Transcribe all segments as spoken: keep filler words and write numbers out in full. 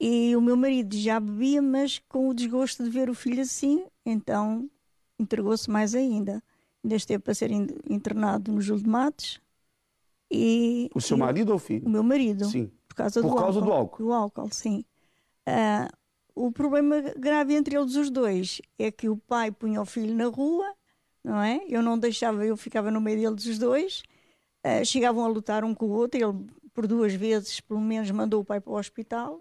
E o meu marido já bebia, mas com o desgosto de ver o filho assim, então entregou-se mais ainda. Ainda esteve para ser internado no Júlio de Matos. E, o seu e marido ou o filho? O meu marido. Sim. Por causa, por do, causa álcool, do álcool. Do álcool, sim. Uh, o problema grave entre eles os dois é que o pai punha o filho na rua, não é? Eu não deixava, eu ficava no meio deles os dois. Uh, chegavam a lutar um com o outro. Ele, por duas vezes, pelo menos, mandou o pai para o hospital.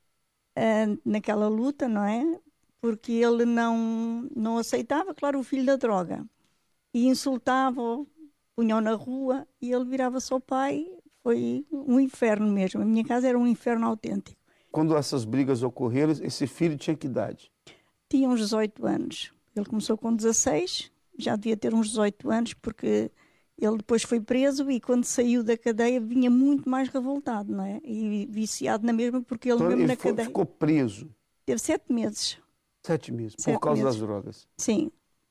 Uh, naquela luta, não é? Porque ele não, não aceitava, claro, o filho da droga. E insultava-o, punham na rua e ele virava-se ao pai. Foi um inferno mesmo. A minha casa era um inferno autêntico. Quando essas brigas ocorreram, esse filho tinha que idade? Tinha uns dezoito anos. Ele começou com dezasseis, já devia ter uns dezoito anos, porque ele depois foi preso e quando saiu da cadeia vinha muito mais revoltado, não é? E viciado na mesma, porque ele então, mesmo ele na foi, cadeia... ficou preso? Teve sete meses. Sete meses, sete por causa meses. das drogas? Sim.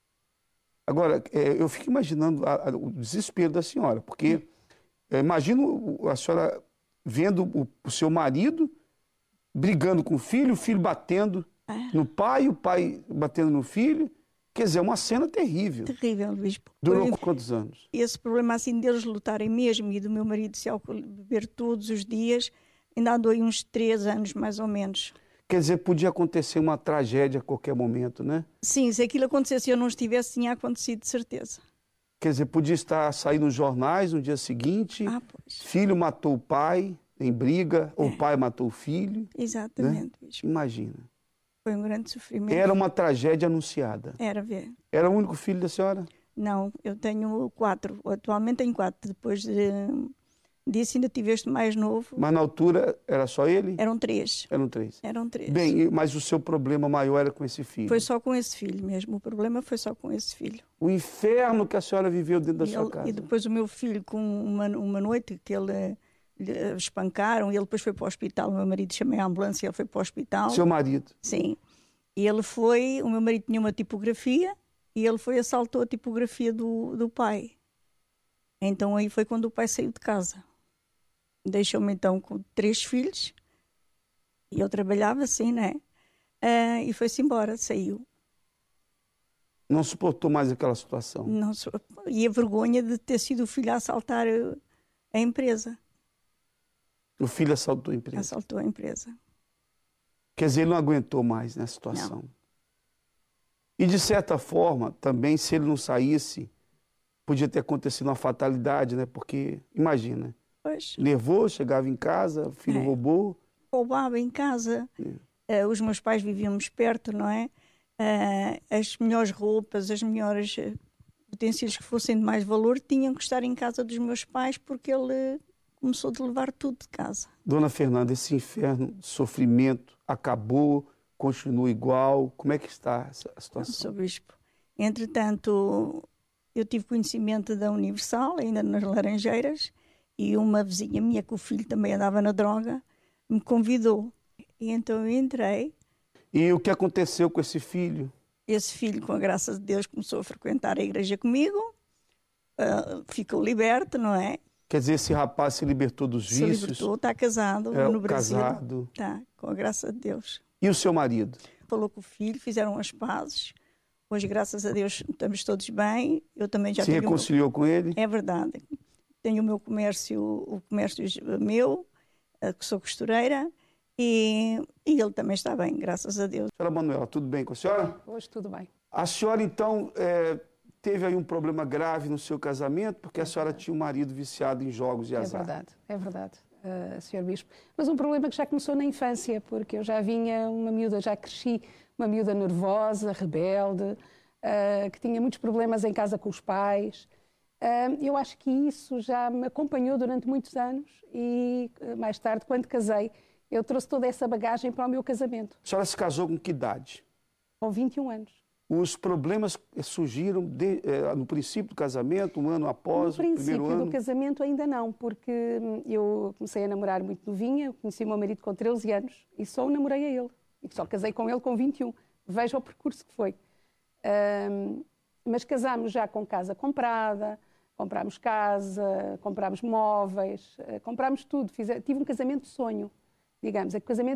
Agora, é, eu fico imaginando a, a, o desespero da senhora, porque é, imagino a senhora vendo o, o seu marido brigando com o filho, o filho batendo ah. no pai, o pai batendo no filho. Quer dizer, é uma cena terrível. Terrível, Luís. Durou Foi, quantos anos? Esse problema assim deles lutarem mesmo e do meu marido se beber todos os dias, ainda andou aí uns três anos mais ou menos. Quer dizer, podia acontecer uma tragédia a qualquer momento, né? Sim, se aquilo acontecesse e eu não estivesse, tinha acontecido de certeza. Quer dizer, podia estar saindo nos jornais no dia seguinte, ah, pois. filho matou o pai em briga, é. ou o pai matou o filho. Exatamente. Né? Imagina. Foi um grande sofrimento. Era uma tragédia anunciada. Era, ver. Era o único filho da senhora? Não, eu tenho quatro. Atualmente tenho quatro. Depois de, disso ainda tive este mais novo. Mas na altura era só ele? Eram três. Eram três. Eram três. Bem, mas o seu problema maior era com esse filho? Foi só com esse filho mesmo. O problema foi só com esse filho. O inferno que a senhora viveu dentro da e sua ele, casa? E depois o meu filho, com uma, uma noite que ele lhe espancaram, e ele depois foi para o hospital. O meu marido chamou a ambulância e ele foi para o hospital. Seu marido? Sim. E ele foi, o meu marido tinha uma tipografia e ele foi e assaltou a tipografia do, do pai. Então aí foi quando o pai saiu de casa. Deixou-me então com três filhos e eu trabalhava assim, né? Uh, e foi-se embora, saiu. Não suportou mais aquela situação? Não, e a vergonha de ter sido o filho a assaltar a empresa. O filho assaltou a empresa? Assaltou a empresa. Quer dizer, ele não aguentou mais nessa situação. Não. E, de certa forma, também, se ele não saísse, podia ter acontecido uma fatalidade, né? Porque, imagina, pois. Levou, chegava em casa, o filho é. roubou. Roubava em casa. É. Uh, os meus pais vivíamos perto, não é? Uh, as melhores roupas, as melhores uh, utensílios que fossem de mais valor tinham que estar em casa dos meus pais, porque ele... começou a levar tudo de casa. Dona Fernanda, esse inferno de sofrimento acabou, continua igual? Como é que está a situação? Sou bispo. Entretanto, eu tive conhecimento da Universal, ainda nas Laranjeiras, e uma vizinha minha, que o filho também andava na droga, me convidou. E então eu entrei. E o que aconteceu com esse filho? Esse filho, com a graça de Deus, começou a frequentar a igreja comigo, uh, ficou liberto, não é? Quer dizer, esse rapaz se libertou dos se vícios? Se libertou, está casado é, no Brasil. Casado. Está, com a graça de Deus. E o seu marido? Falou com o filho, fizeram as pazes. Hoje, graças a Deus, estamos todos bem. Eu também já se tenho reconciliou meu... com ele? É verdade. Tenho o meu comércio, o comércio meu, que sou costureira, e, e ele também está bem, graças a Deus. Senhora Manuela, tudo bem com a senhora? Hoje tudo bem. A senhora, então... É... teve aí um problema grave no seu casamento, porque a senhora tinha um marido viciado em jogos de azar. É verdade, é verdade, uh, senhor Bispo. Mas um problema que já começou na infância, porque eu já vinha uma miúda, já cresci, uma miúda nervosa, rebelde, uh, que tinha muitos problemas em casa com os pais. Uh, eu acho que isso já me acompanhou durante muitos anos e uh, mais tarde, quando casei, eu trouxe toda essa bagagem para o meu casamento. A senhora se casou com que idade? Com vinte e um anos. Os problemas surgiram de, eh, no princípio do casamento, um ano após o primeiro ano? No princípio do casamento ainda não, porque eu comecei a namorar muito novinha, conheci o meu marido com treze anos e só o namorei a ele. E só casei com ele com vinte e um. Veja o percurso que foi. Um, mas casámos já com casa comprada, comprámos casa, comprámos móveis, comprámos tudo. Fiz, tive um casamento de sonho, digamos. É que o casamento